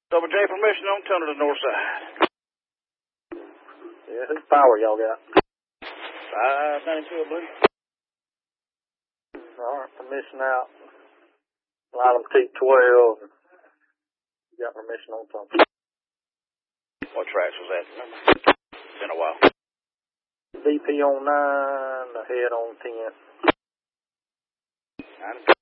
Double J permission on tunnel to the north side. Yeah, whose power y'all got? 592, I believe. Alright, permission out. Item T12. You got permission on something. What tracks was that? Remember? It's been a while. DP on 9, ahead on 10.